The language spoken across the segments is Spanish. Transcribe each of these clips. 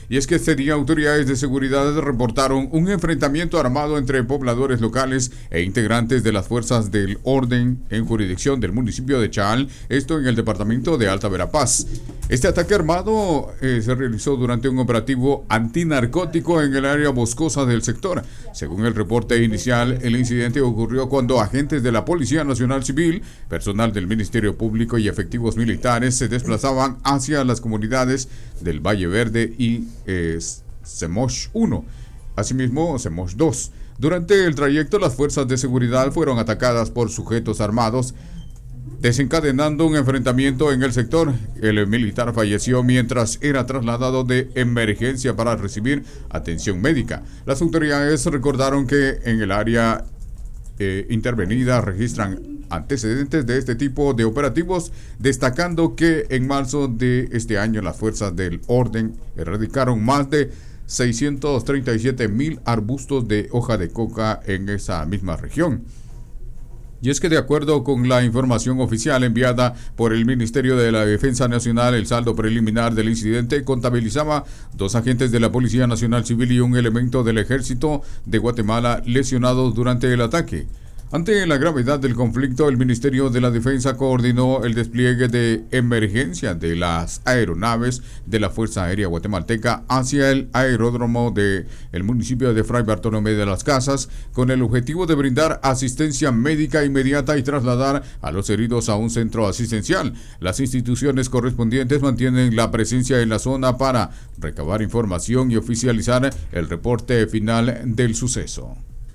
Y es que este día autoridades de seguridad reportaron un enfrentamiento armado entre pobladores locales e integrantes de las fuerzas del orden en jurisdicción del municipio de Chaal, esto en el departamento de Alta Verapaz. Este ataque armado se realizó durante un operativo antinarcótico en el área boscosa del sector. Según el reporte inicial, el incidente ocurrió cuando agentes de la Policía Nacional Civil, personal del Ministerio Público y efectivos militares se desplazaban hacia las comunidades del Valle Verde y Semosh 1, asimismo Semosh 2. Durante el trayecto, las fuerzas de seguridad fueron atacadas por sujetos armados, desencadenando un enfrentamiento en el sector. El militar falleció mientras era trasladado de emergencia para recibir atención médica. Las autoridades recordaron que en el área intervenida registran antecedentes de este tipo de operativos, destacando que en marzo de este año las fuerzas del orden erradicaron más de 637,000 arbustos de hoja de coca en esa misma región. Y es que de acuerdo con la información oficial enviada por el Ministerio de la Defensa Nacional, el saldo preliminar del incidente contabilizaba 2 agentes de la Policía Nacional Civil y un elemento del Ejército de Guatemala lesionados durante el ataque. Ante la gravedad del conflicto, el Ministerio de la Defensa coordinó el despliegue de emergencia de las aeronaves de la Fuerza Aérea Guatemalteca hacia el aeródromo del municipio de Fray Bartolomé de las Casas, con el objetivo de brindar asistencia médica inmediata y trasladar a los heridos a un centro asistencial. Las instituciones correspondientes mantienen la presencia en la zona para recabar información y oficializar el reporte final del suceso.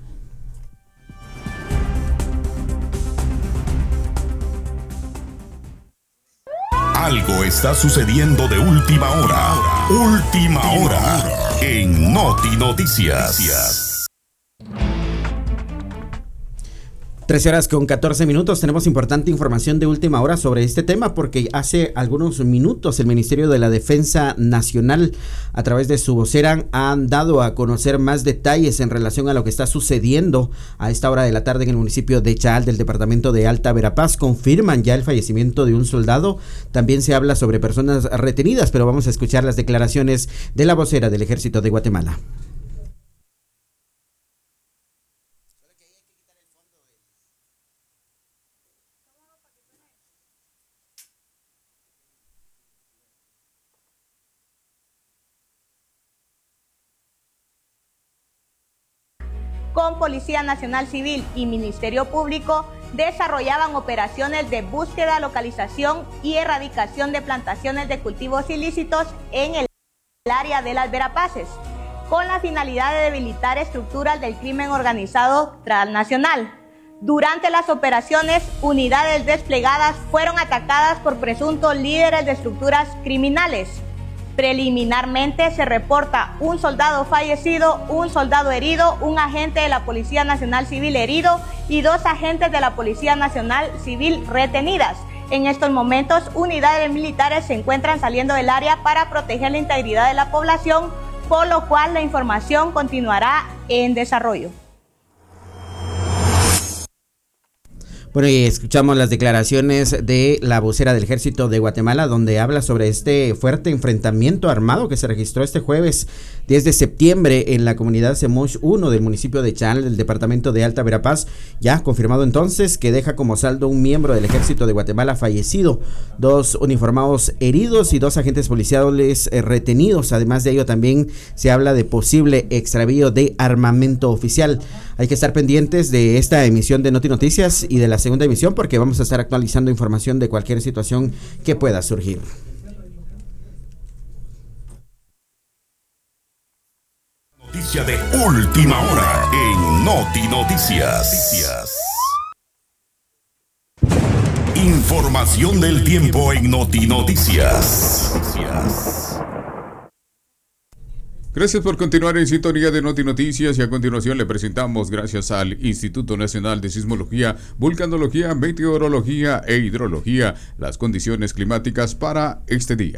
Algo está sucediendo de última hora. Última hora en Noti Noticias. 13:14. Tenemos importante información de última hora sobre este tema porque hace algunos minutos el Ministerio de la Defensa Nacional, a través de su vocera, han dado a conocer más detalles en relación a lo que está sucediendo a esta hora de la tarde en el municipio de Chaal del departamento de Alta Verapaz. Confirman ya el fallecimiento de un soldado. También se habla sobre personas retenidas, pero vamos a escuchar las declaraciones de la vocera del Ejército de Guatemala. Con Policía Nacional Civil y Ministerio Público desarrollaban operaciones de búsqueda, localización y erradicación de plantaciones de cultivos ilícitos en el área de las Verapaces, con la finalidad de debilitar estructuras del crimen organizado transnacional. Durante las operaciones, unidades desplegadas fueron atacadas por presuntos líderes de estructuras criminales. Preliminarmente se reporta un soldado fallecido, un soldado herido, un agente de la Policía Nacional Civil herido y 2 agentes de la Policía Nacional Civil retenidas. En estos momentos, unidades militares se encuentran saliendo del área para proteger la integridad de la población, por lo cual la información continuará en desarrollo. Bueno, y escuchamos las declaraciones de la vocera del Ejército de Guatemala, donde habla sobre este fuerte enfrentamiento armado que se registró este jueves 10 de septiembre en la comunidad Semosh 1 del municipio de Chaal del departamento de Alta Verapaz. Ya confirmado entonces que deja como saldo un miembro del Ejército de Guatemala fallecido, 2 uniformados heridos y 2 agentes policiales retenidos. Además de ello, también se habla de posible extravío de armamento oficial. Hay que estar pendientes de esta emisión de Noti Noticias y de la segunda emisión porque vamos a estar actualizando información de cualquier situación que pueda surgir. Noticia de última hora en Noti Noticias. Información del tiempo en Noti Noticias. Gracias por continuar en sintonía de Noti Noticias y a continuación le presentamos, gracias al Instituto Nacional de Sismología, Vulcanología, Meteorología e Hidrología, las condiciones climáticas para este día.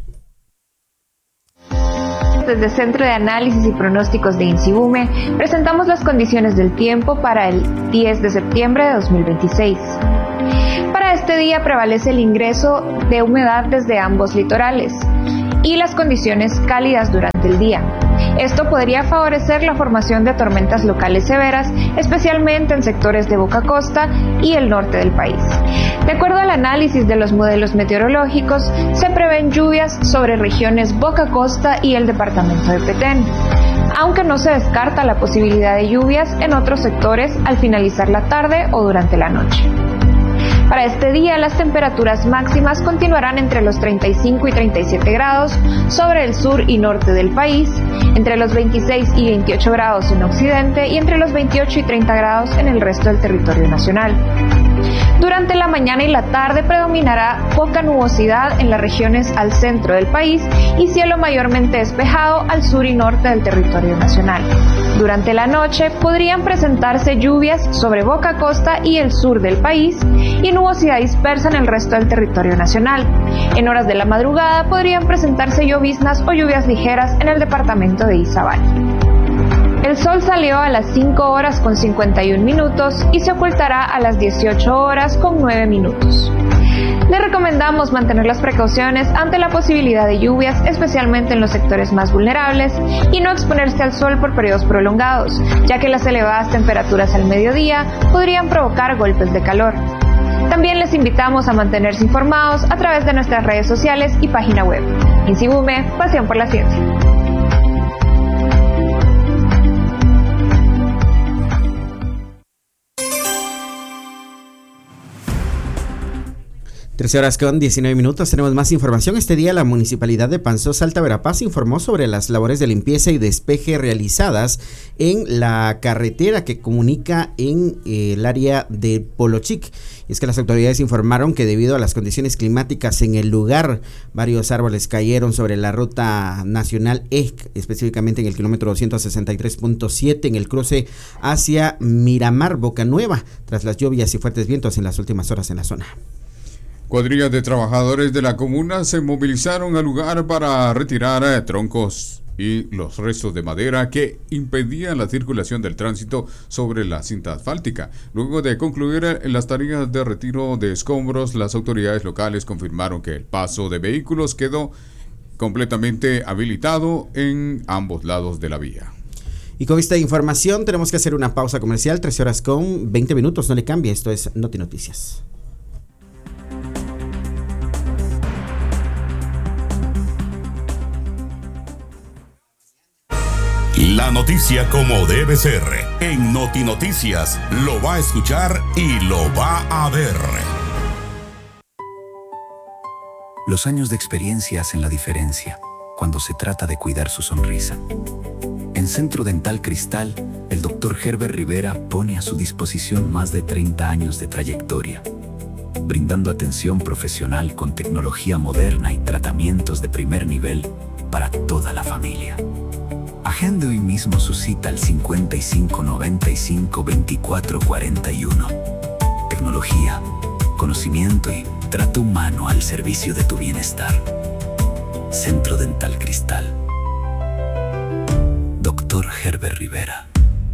Desde el Centro de Análisis y Pronósticos de INSIBUME presentamos las condiciones del tiempo para el 10 de septiembre de 2026. Para este día prevalece el ingreso de humedad desde ambos litorales. y las condiciones cálidas durante el día. Esto podría favorecer la formación de tormentas locales severas, especialmente en sectores de Boca Costa y el norte del país. De acuerdo al análisis de los modelos meteorológicos, se prevén lluvias sobre regiones Boca Costa y el departamento de Petén, aunque no se descarta la posibilidad de lluvias en otros sectores al finalizar la tarde o durante la noche. Para este día, las temperaturas máximas continuarán entre los 35 y 37 grados sobre el sur y norte del país, entre los 26 y 28 grados en occidente y entre los 28 y 30 grados en el resto del territorio nacional. Durante la mañana y la tarde predominará poca nubosidad en las regiones al centro del país y cielo mayormente despejado al sur y norte del territorio nacional. Durante la noche podrían presentarse lluvias sobre Boca Costa y el sur del país y nubosidad dispersa en el resto del territorio nacional. En horas de la madrugada podrían presentarse lloviznas o lluvias ligeras en el departamento de Izabal. El sol salió a las 5 horas con 51 minutos y se ocultará a las 18 horas con 9 minutos. Le recomendamos mantener las precauciones ante la posibilidad de lluvias, especialmente en los sectores más vulnerables, y no exponerse al sol por periodos prolongados, ya que las elevadas temperaturas al mediodía podrían provocar golpes de calor. También les invitamos a mantenerse informados a través de nuestras redes sociales y página web. INSIBUME, pasión por la ciencia. 13 horas con 19 minutos, tenemos más información. Este día la Municipalidad de Panzós, Alta Verapaz, informó sobre las labores de limpieza y despeje realizadas en la carretera que comunica en el área de Polochic. Y es que las autoridades informaron que debido a las condiciones climáticas en el lugar, varios árboles cayeron sobre la ruta nacional EC, específicamente en el kilómetro 263.7 en el cruce hacia Miramar, Boca Nueva, tras las lluvias y fuertes vientos en las últimas horas en la zona. Cuadrillas de trabajadores de la comuna se movilizaron al lugar para retirar troncos y los restos de madera que impedían la circulación del tránsito sobre la cinta asfáltica. Luego de concluir las tareas de retiro de escombros, las autoridades locales confirmaron que el paso de vehículos quedó completamente habilitado en ambos lados de la vía. Y con esta información tenemos que hacer una pausa comercial, 13 horas con 20 minutos, no le cambie, esto es Noti Noticias. La noticia como debe ser. En Noti Noticias lo va a escuchar y lo va a ver. Los años de experiencia hacen la diferencia cuando se trata de cuidar su sonrisa. En Centro Dental Cristal, el Dr. Herbert Rivera pone a su disposición más de 30 años de trayectoria, brindando atención profesional con tecnología moderna y tratamientos de primer nivel para toda la familia. Agende hoy mismo su cita al 55 95 24 41. Tecnología, conocimiento y trato humano al servicio de tu bienestar. Centro Dental Cristal. Dr. Herbert Rivera.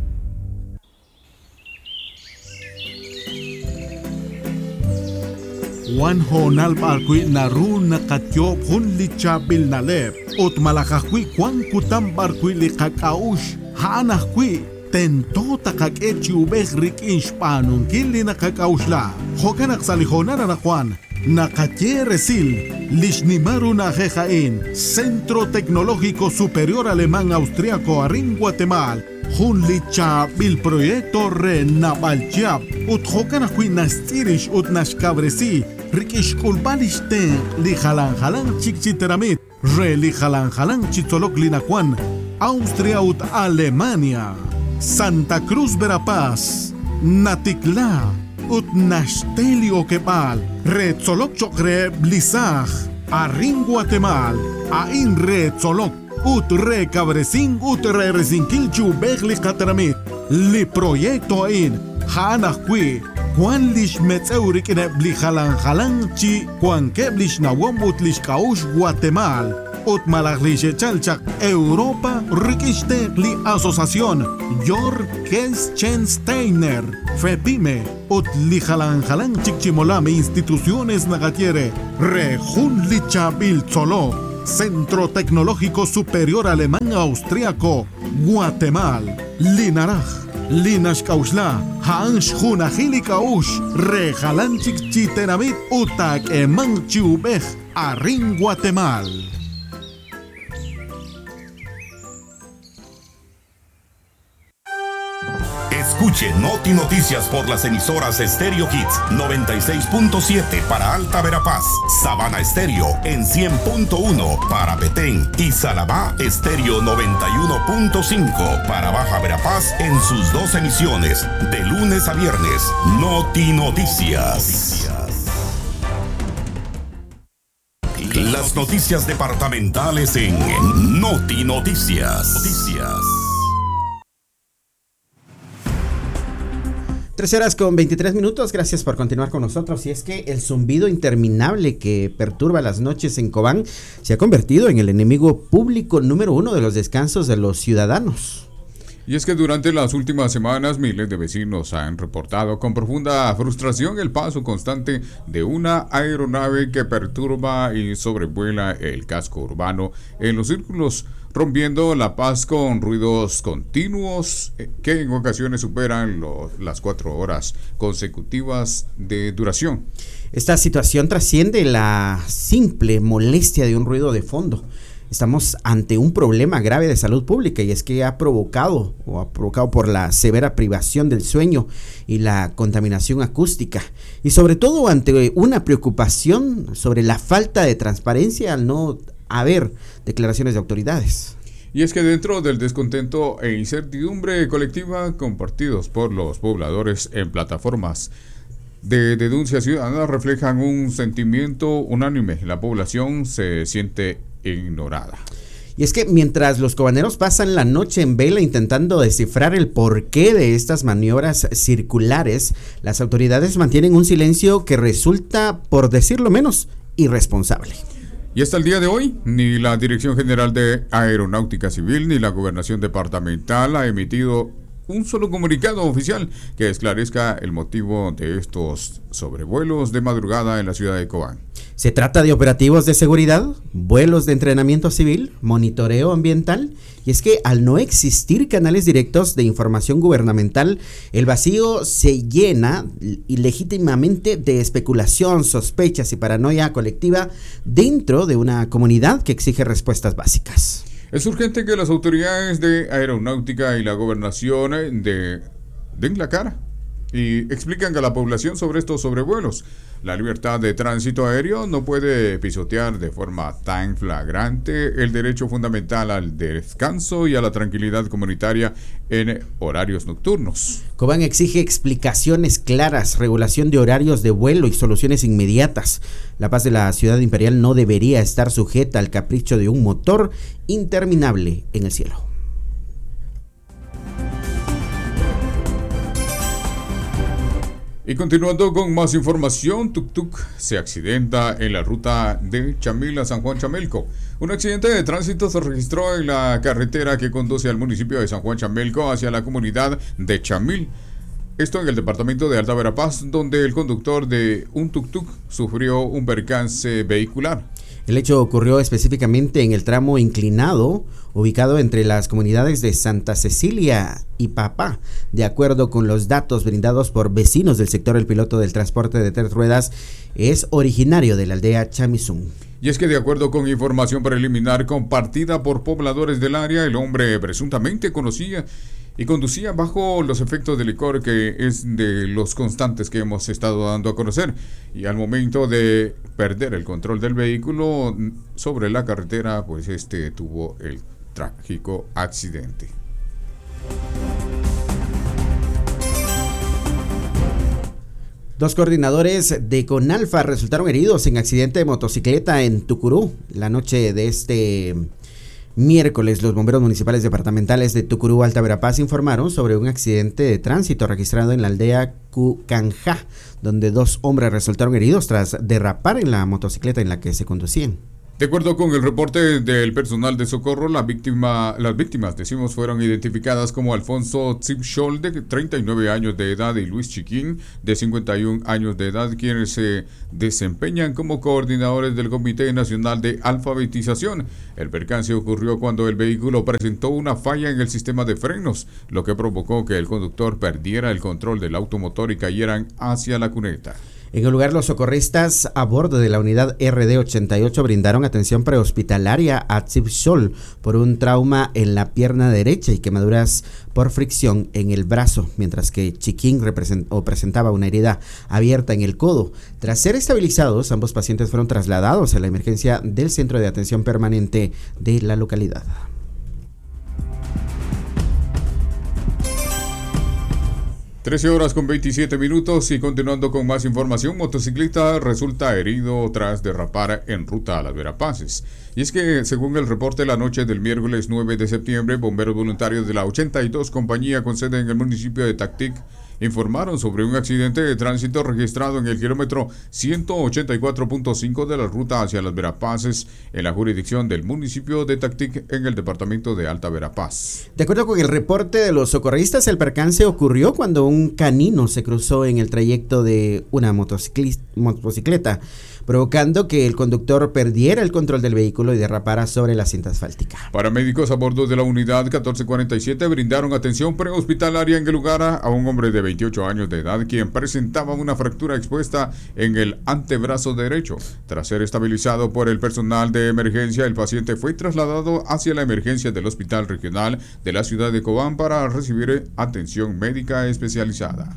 Wan honal barkwi naru nakatyo hun lichabil nalep ot malakakwi kwan kutam barkwi likakaush haanakwi tento takakechi ubeh rik inshpanun kili nakakaushla hokanak salihonara nakwan nakatye resil lishnimaru najejain Centro Tecnológico Superior Alemán Austriaco Arin Guatemala Hun lichabil proyecto renabalchiab ut hokanakwi nastirish ut nashkabresi Rikish kulbalishten li halan chikchiteramit re li halan chitzolok linakwan Austria ut Alemania Santa Cruz Verapaz Natikla ut Nashtelio Kebal re tzolok chokre blisaj Arin Guatemala Ain re tzolok ut re cabresin ut re resinkil chubeg li kataramit li proyecto ain hanakwi Juan lish metzeurik ene bli halan chi Juan keblish nawom ut lish kaush Guatemala ut malaklish chalchak Europa rikishte li asociación Jor Kelschensteiner Fepime ut li halan chikchimolame instituciones nagatiere re jun lichabil tzolo Centro Tecnológico Superior Alemán Austriaco, Guatemala, Linaraj, Linash Kausla, Hansh Junajili Kaush, Rejalanchik Chitenamit, Utak Eman Chiubej, Arrin Guatemala. Escuche Noti Noticias por las emisoras Stereo Hits 96.7 para Alta Verapaz, Sabana Estéreo en 100.1 para Petén y Salabá Estéreo 91.5 para Baja Verapaz en sus dos emisiones de lunes a viernes. Noti Noticias. Las noticias departamentales en Noti Noticias. 13:23. Gracias por continuar con nosotros. Y es que el zumbido interminable que perturba las noches en Cobán se ha convertido en el enemigo público número uno de los descansos de los ciudadanos. Y es que durante las últimas semanas miles de vecinos han reportado con profunda frustración el paso constante de una aeronave que perturba y sobrevuela el casco urbano en los círculos, rompiendo la paz con ruidos continuos que en ocasiones superan las 4 horas consecutivas de duración. Esta situación trasciende la simple molestia de un ruido de fondo. Estamos ante un problema grave de salud pública, y es que ha provocado por la severa privación del sueño y la contaminación acústica, y sobre todo ante una preocupación sobre la falta de transparencia al no haber declaraciones de autoridades. Y es que dentro del descontento e incertidumbre colectiva compartidos por los pobladores en plataformas de denuncia ciudadana reflejan un sentimiento unánime: la población se siente ignorada. Y es que mientras los cobaneros pasan la noche en vela intentando descifrar el porqué de estas maniobras circulares, las autoridades mantienen un silencio que resulta, por decirlo menos, irresponsable. Y hasta el día de hoy, ni la Dirección General de Aeronáutica Civil ni la Gobernación Departamental ha emitido un solo comunicado oficial que esclarezca el motivo de estos sobrevuelos de madrugada en la ciudad de Cobán. Se trata de operativos de seguridad, vuelos de entrenamiento civil, monitoreo ambiental, y es que al no existir canales directos de información gubernamental, el vacío se llena ilegítimamente de especulación, sospechas y paranoia colectiva dentro de una comunidad que exige respuestas básicas. Es urgente que las autoridades de aeronáutica y la gobernación den la cara y explican a la población sobre estos sobrevuelos. La libertad de tránsito aéreo no puede pisotear de forma tan flagrante el derecho fundamental al descanso y a la tranquilidad comunitaria en horarios nocturnos. Cobán exige explicaciones claras, regulación de horarios de vuelo y soluciones inmediatas. La paz de la ciudad imperial no debería estar sujeta al capricho de un motor interminable en el cielo. Y continuando con más información, tuk-tuk se accidenta en la ruta de Chamil a San Juan Chamelco. Un accidente de tránsito se registró en la carretera que conduce al municipio de San Juan Chamelco hacia la comunidad de Chamil. Esto en el departamento de Alta Verapaz, donde el conductor de un tuk-tuk sufrió un percance vehicular. El hecho ocurrió específicamente en el tramo inclinado ubicado entre las comunidades de Santa Cecilia y Papá. De acuerdo con los datos brindados por vecinos del sector, el piloto del transporte de 3 ruedas es originario de la aldea Chamizún. Y es que de acuerdo con información preliminar compartida por pobladores del área, el hombre presuntamente conocía y conducía bajo los efectos de licor, que es de los constantes que hemos estado dando a conocer. Y al momento de perder el control del vehículo sobre la carretera, pues tuvo el trágico accidente. Dos coordinadores de Conalfa resultaron heridos en accidente de motocicleta en Tucurú. La noche de este miércoles, los bomberos municipales departamentales de Tucurú, Alta Verapaz, informaron sobre un accidente de tránsito registrado en la aldea Cucanjá, donde 2 hombres resultaron heridos tras derrapar en la motocicleta en la que se conducían. De acuerdo con el reporte del personal de socorro, las víctimas, fueron identificadas como Alfonso Tzipchol, de 39 años de edad, y Luis Chiquín, de 51 años de edad, quienes se desempeñan como coordinadores del Comité Nacional de Alfabetización. El percance ocurrió cuando el vehículo presentó una falla en el sistema de frenos, lo que provocó que el conductor perdiera el control del automotor y cayeran hacia la cuneta. En el lugar, los socorristas a bordo de la unidad RD88 brindaron atención prehospitalaria a Tzipchol por un trauma en la pierna derecha y quemaduras por fricción en el brazo, mientras que Chiquín presentaba una herida abierta en el codo. Tras ser estabilizados, ambos pacientes fueron trasladados a la emergencia del Centro de Atención Permanente de la localidad. 13:27 y continuando con más información, motociclista resulta herido tras derrapar en ruta a Las Verapaces. Y es que, según el reporte, la noche del miércoles 9 de septiembre, bomberos voluntarios de la 82 compañía con sede en el municipio de Tactic informaron sobre un accidente de tránsito registrado en el kilómetro 184.5 de la ruta hacia Las Verapaces, en la jurisdicción del municipio de Tactic, en el departamento de Alta Verapaz. De acuerdo con el reporte de los socorristas, el percance ocurrió cuando un canino se cruzó en el trayecto de una motocicleta, provocando que el conductor perdiera el control del vehículo y derrapara sobre la cinta asfáltica. Paramédicos a bordo de la unidad 1447 brindaron atención prehospitalaria en el lugar a un hombre de 28 años de edad, quien presentaba una fractura expuesta en el antebrazo derecho. Tras ser estabilizado por el personal de emergencia, el paciente fue trasladado hacia la emergencia del Hospital Regional de la ciudad de Cobán para recibir atención médica especializada.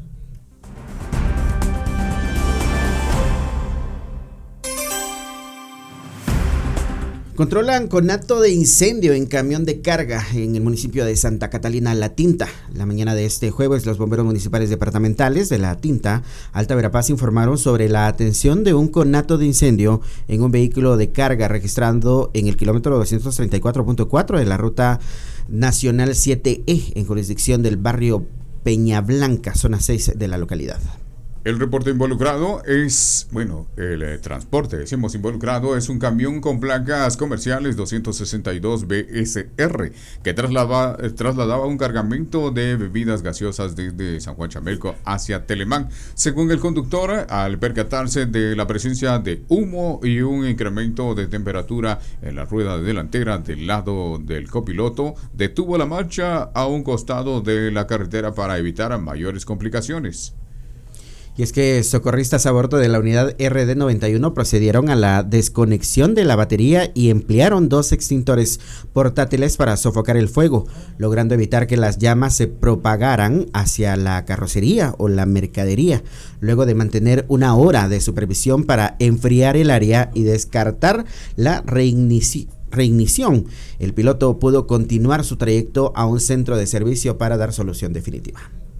Controlan conato de incendio en camión de carga en el municipio de Santa Catalina, La Tinta. La mañana de este jueves, los bomberos municipales departamentales de La Tinta, Alta Verapaz, informaron sobre la atención de un conato de incendio en un vehículo de carga registrando en el kilómetro 234.4 de la ruta nacional 7E, en jurisdicción del barrio Peñablanca, zona 6 de la localidad. El reporte involucrado es, el transporte, decimos involucrado, es un camión con placas comerciales 262 BSR que trasladaba un cargamento de bebidas gaseosas desde San Juan Chamelco hacia Telemán. Según el conductor, al percatarse de la presencia de humo y un incremento de temperatura en la rueda delantera del lado del copiloto, detuvo la marcha a un costado de la carretera para evitar mayores complicaciones. Y es que socorristas a bordo de la unidad RD91 procedieron a la desconexión de la batería y emplearon 2 extintores portátiles para sofocar el fuego, logrando evitar que las llamas se propagaran hacia la carrocería o la mercadería, luego de mantener 1 hora de supervisión para enfriar el área y descartar la reignición. El piloto pudo continuar su trayecto a un centro de servicio para dar solución definitiva.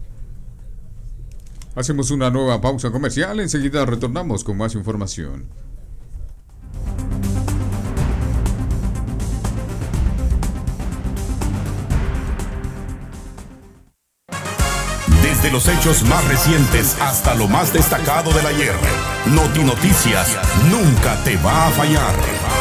Hacemos una nueva pausa comercial, enseguida retornamos con más información. Desde los hechos más recientes hasta lo más destacado del ayer, Notinoticias nunca te va a fallar.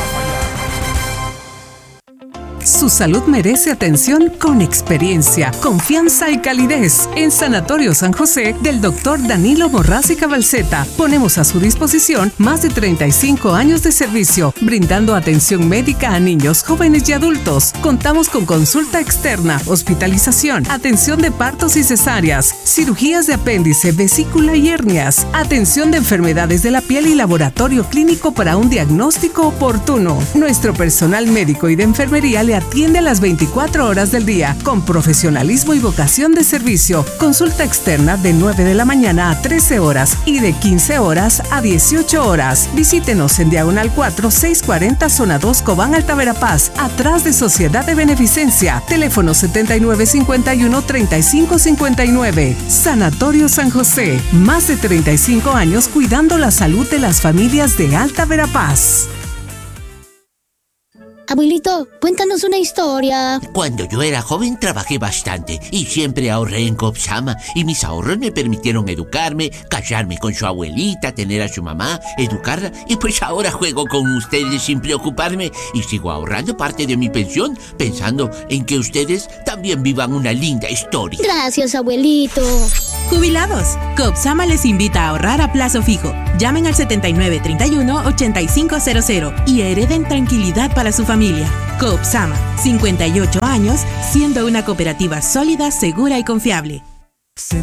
Su salud merece atención con experiencia, confianza y calidez. En Sanatorio San José del Dr. Danilo Morraz y Cabalceta ponemos a su disposición más de 35 años de servicio, brindando atención médica a niños, jóvenes y adultos. Contamos con consulta externa, hospitalización, atención de partos y cesáreas, cirugías de apéndice, vesícula y hernias, atención de enfermedades de la piel y laboratorio clínico para un diagnóstico oportuno. Nuestro personal médico y de enfermería le atiende a las 24 horas del día, con profesionalismo y vocación de servicio. Consulta externa de 9 de la mañana a 13 horas y de 15 horas a 18 horas. Visítenos en Diagonal 4, 640, Zona 2, Cobán, Alta Verapaz, atrás de Sociedad de Beneficencia. Teléfono 7951-3559. Sanatorio San José. Más de 35 años cuidando la salud de las familias de Alta Verapaz. Abuelito, cuéntanos una historia. Cuando yo era joven trabajé bastante y siempre ahorré en Copsama y mis ahorros me permitieron educarme, casarme con su abuelita, tener a su mamá, educarla y pues ahora juego con ustedes sin preocuparme y sigo ahorrando parte de mi pensión pensando en que ustedes también vivan una linda historia. Gracias, abuelito. Jubilados, Copsama les invita a ahorrar a plazo fijo. Llamen al 7931-8500 y hereden tranquilidad para su familia. Copsama, 58 años, siendo una cooperativa sólida, segura y confiable.